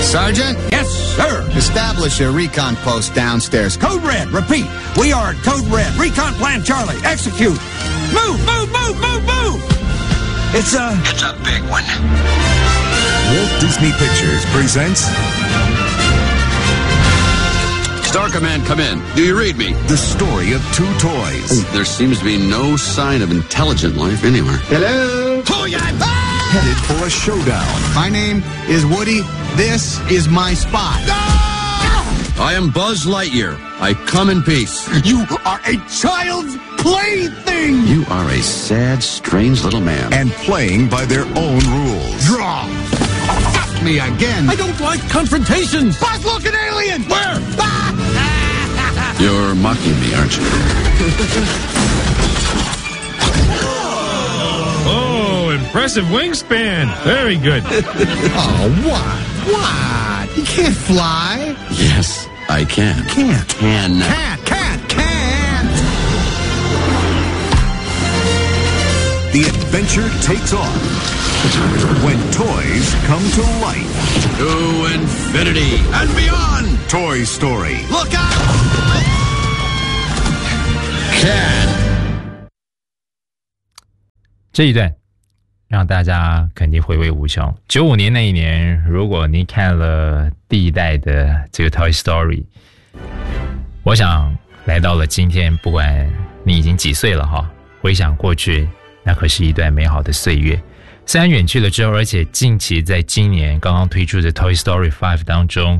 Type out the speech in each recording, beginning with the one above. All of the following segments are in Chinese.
Sergeant? Yes, sir. Establish a recon post downstairs. Code Red, repeat. We are at Code Red. Recon Plan Charlie, execute. Move, move, move, move, move. It's a big one. Walt Disney Pictures presents Star Command, come in. Do you read me? the story of two toys. There seems to be no sign of intelligent life anywhere. Hello? Headed for a showdown. My name is Woody. This is my spot. I am Buzz Lightyear. I come in peace. You are a child's plaything. You are a sad, strange little man. And playing by their own rules. Draw. Fuck me again. I don't like confrontations. Buzz, look, an alien. Where? You're mocking me, aren't you? Oh, impressive wingspan. Very good. Oh, what? What? You can't fly. Yes, I can. Can't. Can. Can't. The adventure takes off when toys come to life. To infinity and beyond. Toy Story. Look out. Can. 这一段让大家肯定回味无穷。95年那一年，如果你看了第一代的这个 Toy Story， 我想来到了今天，不管你已经几岁了哈，回想过去，那可是一段美好的岁月。虽然远去了之后，而且近期在今年刚刚推出的 Toy Story 5当中，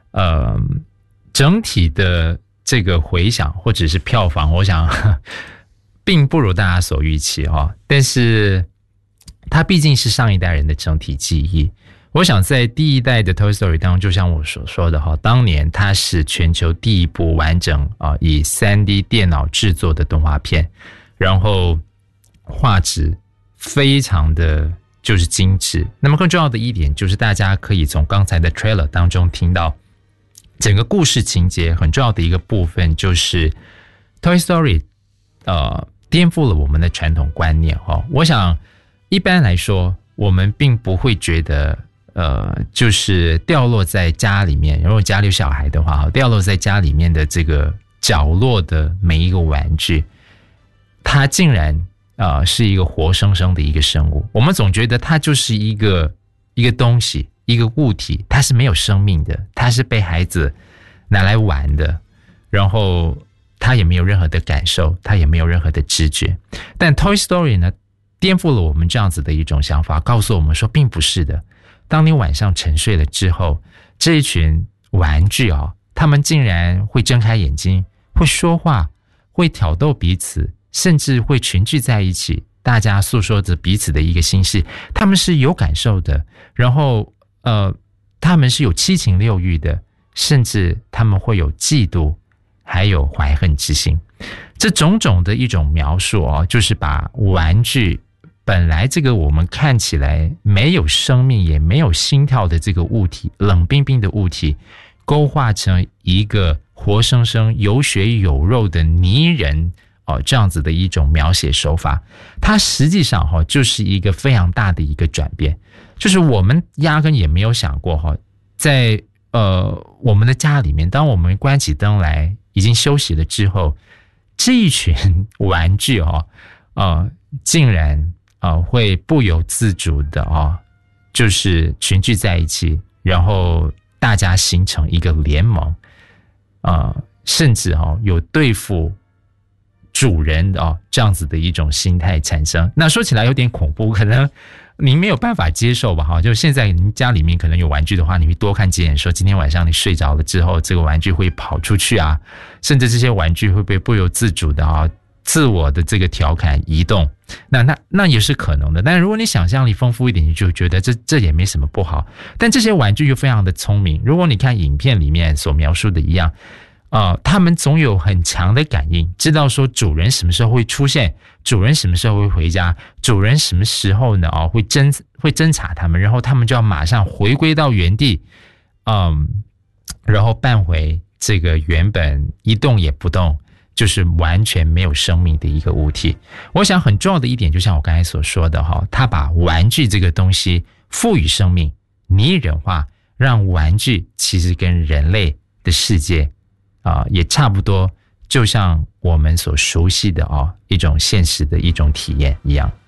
整体的这个回响或者是票房，我想并不如大家所预期哈，但是它毕竟是上一代人的整体记忆。我想在第一代的 Toy Story 当中，就像我所说的哈，当年它是全球第一部完整以 3D 电脑制作的动画片，然后画质非常的就是精致。那么更重要的一点就是大家可以从刚才的 trailer 当中听到整个故事情节很重要的一个部分，就是 Toy Story 颠覆了我们的传统观念哦。我想一般来说我们并不会觉得就是掉落在家里面，如果家里有小孩的话，掉落在家里面的这个角落的每一个玩具，它竟然是一个活生生的一个生物。我们总觉得它就是一个东西，一个物体，它是没有生命的，它是被孩子拿来玩的，然后它也没有任何的感受，它也没有任何的知觉。但 Toy Story 呢，颠覆了我们这样子的一种想法，告诉我们说并不是的。当你晚上沉睡了之后，这一群玩具他们竟然会睁开眼睛，会说话，会挑逗彼此，甚至会群聚在一起，大家诉说着彼此的一个心事。他们是有感受的，然后他们是有七情六欲的，甚至他们会有嫉妒还有怀恨之心。这种种的一种描述就是把玩具本来这个我们看起来没有生命也没有心跳的这个物体，冷冰冰的物体，勾画成一个活生生有血有肉的泥人这样子的一种描写手法。它实际上就是一个非常大的一个转变，就是我们压根也没有想过在我们的家里面，当我们关起灯来已经休息了之后，这一群玩具竟然会不由自主的就是群聚在一起，然后大家形成一个联盟，甚至有对付主人这样子的一种心态产生。那说起来有点恐怖，可能你没有办法接受吧就现在你家里面可能有玩具的话，你会多看几眼，说今天晚上你睡着了之后，这个玩具会跑出去啊，甚至这些玩具会被不由自主的自我的这个调侃移动，那也是可能的。但如果你想象力丰富一点，你就觉得这也没什么不好。但这些玩具又非常的聪明，如果你看影片里面所描述的一样，他们总有很强的感应，知道说主人什么时候会出现，主人什么时候会回家，主人什么时候呢会侦查他们，然后他们就要马上回归到原地，然后搬回这个原本一动也不动，就是完全没有生命的一个物体。我想很重要的一点，就像我刚才所说的他把玩具这个东西赋予生命，拟人化， 让玩具其实跟人类的世界也差不多，就像我们所熟悉的一种现实的一种体验一样。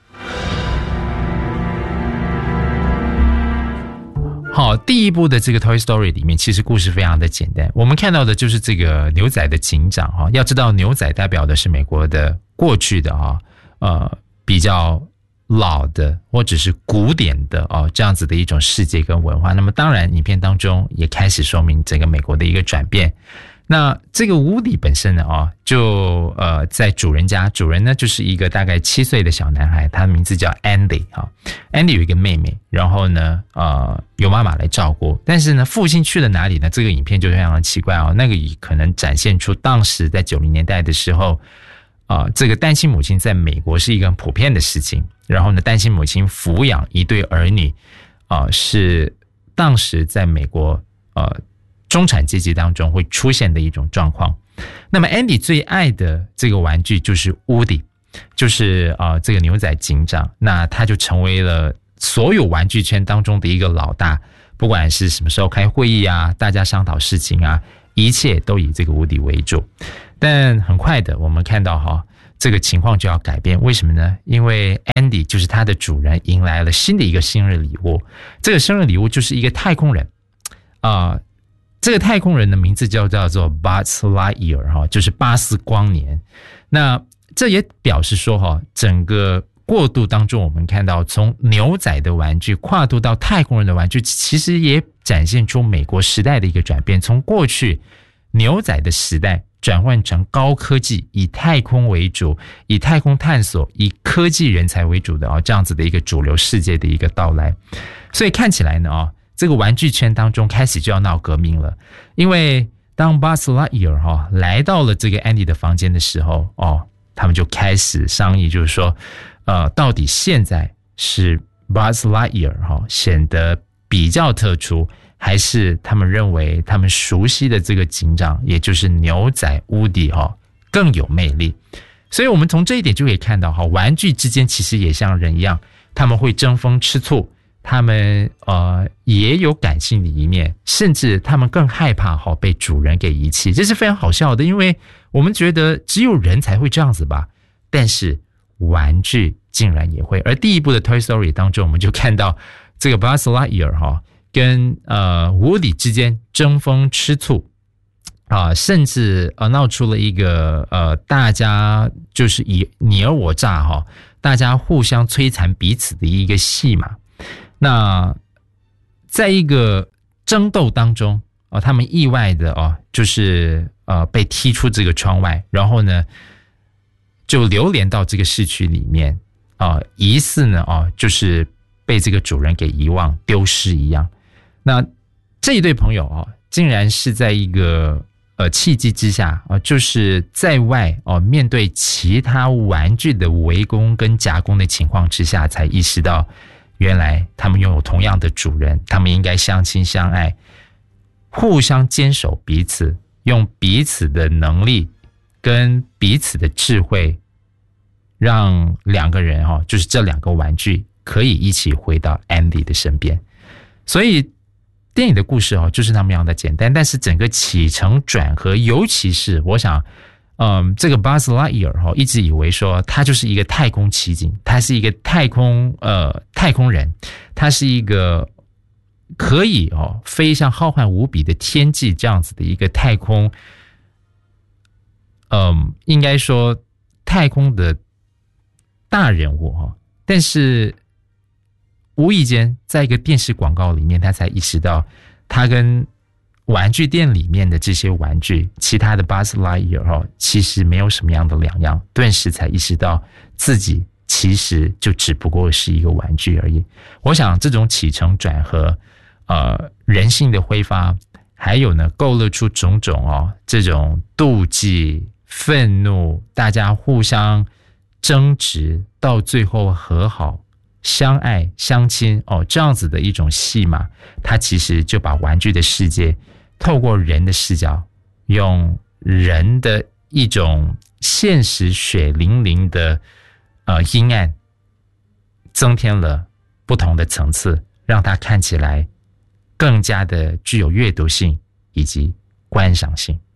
好，第一部的这个 Toy Story 里面，其实故事非常的简单。我们看到的就是这个牛仔的警长要知道牛仔代表的是美国的过去的比较老的或者是古典的这样子的一种世界跟文化。那么当然影片当中也开始说明整个美国的一个转变。那这个乌迪本身呢就在主人家，主人呢就是一个大概7岁的小男孩，他的名字叫 Andy Andy 有一个妹妹，然后呢由妈妈来照顾，但是呢父亲去了哪里呢？这个影片就非常的奇怪那个也可能展现出当时在90年代的时候这个单亲母亲在美国是一个很普遍的事情，然后呢单亲母亲抚养一对儿女是当时在美国中产阶级当中会出现的一种状况。那么 Andy 最爱的这个玩具就是 Woody， 就是这个牛仔警长，那他就成为了所有玩具圈当中的一个老大，不管是什么时候开会议大家商讨事情一切都以这个 Woody 为主。但很快的我们看到这个情况就要改变，为什么呢？因为 Andy 就是他的主人迎来了新的一个生日礼物，这个生日礼物就是一个太空人这个太空人的名字叫做 Buzz Lightyear 就是巴斯光年。那这也表示说整个过渡当中，我们看到从牛仔的玩具跨度到太空人的玩具，其实也展现出美国时代的一个转变，从过去牛仔的时代转换成高科技，以太空为主，以太空探索，以科技人才为主的这样子的一个主流世界的一个到来。所以看起来呢这个玩具圈当中开始就要闹革命了，因为当 Buzz Lightyear 来到了这个 Andy 的房间的时候他们就开始商议，就是说到底现在是 Buzz Lightyear 显得比较特殊，还是他们认为他们熟悉的这个警长，也就是牛仔 Woody 更有魅力。所以我们从这一点就可以看到玩具之间其实也像人一样，他们会争风吃醋，他们也有感性的一面，甚至他们更害怕被主人给遗弃。这是非常好笑的，因为我们觉得只有人才会这样子吧，但是玩具竟然也会。而第一部的 Toy Story 当中，我们就看到这个 Buzz Lightyear 跟Woody 之间争风吃醋甚至闹出了一个大家就是以你而我诈大家互相摧残彼此的一个戏码。那在一个争斗当中他们意外的就是被踢出这个窗外，然后呢就流连到这个市区里面疑似呢就是被这个主人给遗忘丢失一样。那这一对朋友竟然是在一个契机之下就是在外面对其他玩具的围攻跟夹攻的情况之下，才意识到原来他们拥有同样的主人，他们应该相亲相爱，互相坚守彼此，用彼此的能力跟彼此的智慧，让两个人就是这两个玩具可以一起回到 Andy 的身边。所以电影的故事就是那么样的简单，但是整个起承转合，尤其是我想这个 Buzz Lightyear 一直以为说他就是一个太空奇景，他是一个太空人，他是一个可以飞向浩瀚无比的天际这样子的一个太空应该说太空的大人物但是无意间在一个电视广告里面，他才意识到他跟玩具店里面的这些玩具，其他的 Buzz Lightyear 其实没有什么样的两样，顿时才意识到自己其实就只不过是一个玩具而已。我想这种起承转合人性的挥发，还有呢勾勒出种种这种妒忌、愤怒，大家互相争执，到最后和好相爱相亲这样子的一种戏码，它其实就把玩具的世界透过人的视角，用人的一种现实血淋淋的阴暗，增添了不同的层次，让它看起来更加的具有阅读性以及观赏性。